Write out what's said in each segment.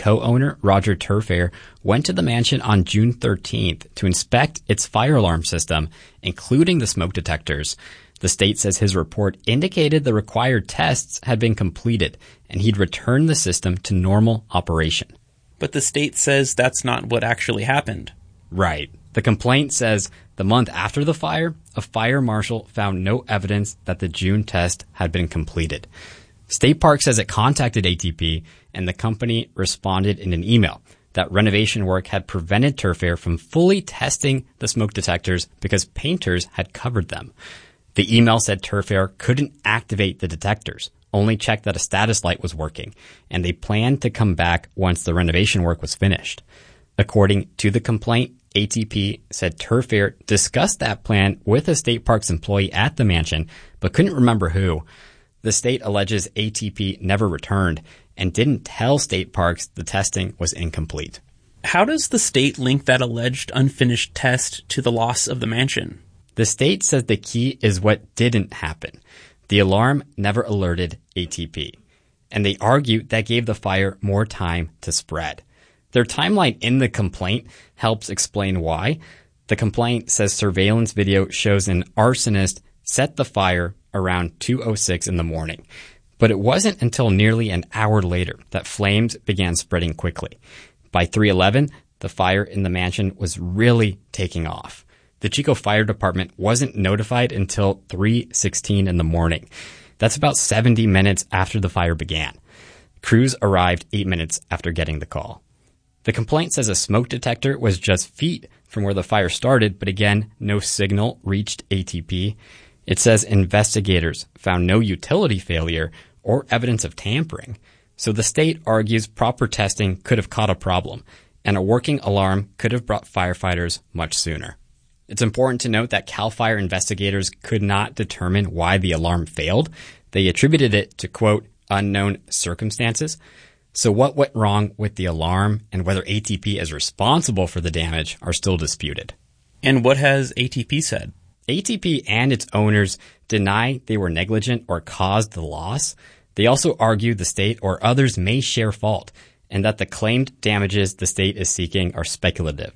co-owner, Roger Turfair, went to the mansion on June 13th to inspect its fire alarm system, including the smoke detectors. The state says his report indicated the required tests had been completed, and he'd returned the system to normal operation. But the state says that's not what actually happened. Right. The complaint says the month after the fire, a fire marshal found no evidence that the June test had been completed. State Park says it contacted ATP, and the company responded in an email that renovation work had prevented Turfair from fully testing the smoke detectors because painters had covered them. The email said Turfair couldn't activate the detectors, only check that a status light was working, and they planned to come back once the renovation work was finished. According to the complaint, ATP said Turfair discussed that plan with a State Parks employee at the mansion, but couldn't remember who. The state alleges ATP never returned and didn't tell State Parks the testing was incomplete. How does the state link that alleged unfinished test to the loss of the mansion? The state says the key is what didn't happen. The alarm never alerted ATP, and they argue that gave the fire more time to spread. Their timeline in the complaint helps explain why. The complaint says surveillance video shows an arsonist set the fire around 2:06 in the morning. But it wasn't until nearly an hour later that flames began spreading quickly. By 3:11, the fire in the mansion was really taking off. The Chico Fire Department wasn't notified until 3:16 in the morning. That's about 70 minutes after the fire began. Crews arrived 8 minutes after getting the call. The complaint says a smoke detector was just feet from where the fire started, but again, no signal reached ATP. It says investigators found no utility failure or evidence of tampering. So the state argues proper testing could have caught a problem, and a working alarm could have brought firefighters much sooner. It's important to note that CAL FIRE investigators could not determine why the alarm failed. They attributed it to, quote, unknown circumstances. So what went wrong with the alarm and whether ATP is responsible for the damage are still disputed. And what has ATP said? ATP and its owners deny they were negligent or caused the loss. They also argue the state or others may share fault and that the claimed damages the state is seeking are speculative.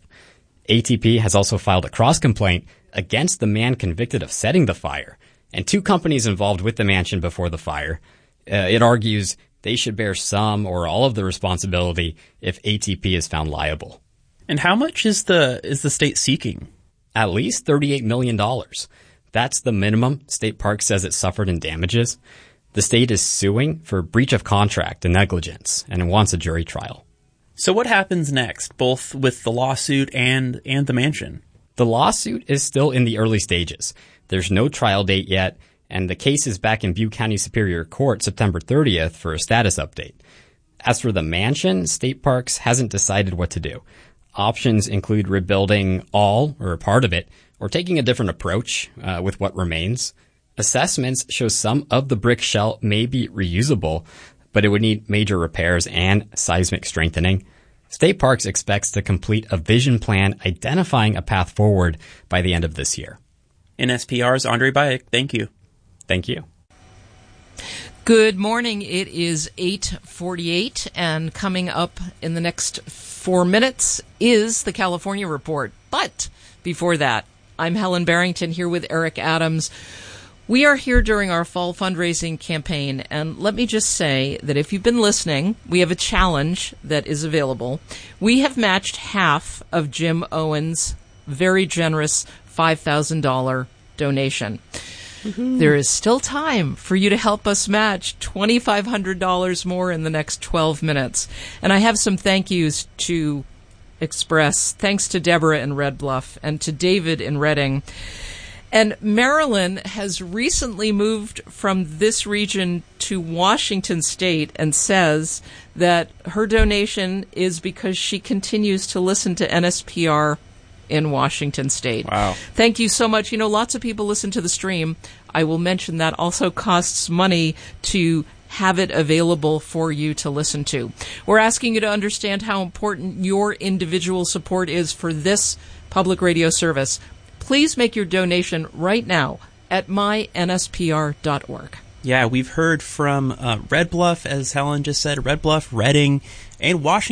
ATP has also filed a cross-complaint against the man convicted of setting the fire and two companies involved with the mansion before the fire. It argues they should bear some or all of the responsibility if ATP is found liable. And how much is the state seeking? At least $38 million. That's the minimum State Park says it suffered in damages. The state is suing for breach of contract and negligence, and it wants a jury trial. So what happens next, both with the lawsuit and the mansion? The lawsuit is still in the early stages. There's no trial date yet, and the case is back in Butte County Superior Court September 30th for a status update. As for the mansion, State Parks hasn't decided what to do. Options include rebuilding all or a part of it, or taking a different approach with what remains. Assessments show some of the brick shell may be reusable, but it would need major repairs and seismic strengthening. State Parks expects to complete a vision plan identifying a path forward by the end of this year. NSPR's Andre Bayek, thank you. Thank you. Good morning. It is 8:48, and coming up in the next 4 minutes is the California Report. But before that, I'm Helen Barrington here with Eric Adams. We are here during our fall fundraising campaign, and let me just say that if you've been listening, we have a challenge that is available. We have matched half of Jim Owen's very generous $5,000 donation. Mm-hmm. There is still time for you to help us match $2,500 more in the next 12 minutes. And I have some thank yous to express. Thanks to Deborah in Red Bluff and to David in Redding. And Marilyn has recently moved from this region to Washington State and says that her donation is because she continues to listen to NSPR in Washington State. Wow. Thank you so much. You know, lots of people listen to the stream. I will mention that also costs money to have it available for you to listen to. We're asking you to understand how important your individual support is for this public radio service. Please make your donation right now at mynspr.org. Yeah, we've heard from Red Bluff, as Helen just said, Red Bluff, Redding, and Washington